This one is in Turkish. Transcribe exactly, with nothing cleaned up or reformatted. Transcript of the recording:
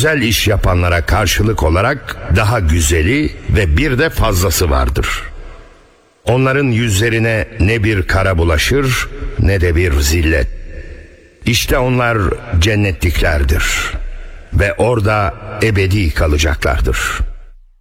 güzel iş yapanlara karşılık olarak daha güzeli ve bir de fazlası vardır. Onların yüzlerine ne bir kara bulaşır ne de bir zillet. İşte onlar cennetliklerdir ve orada ebedi kalacaklardır.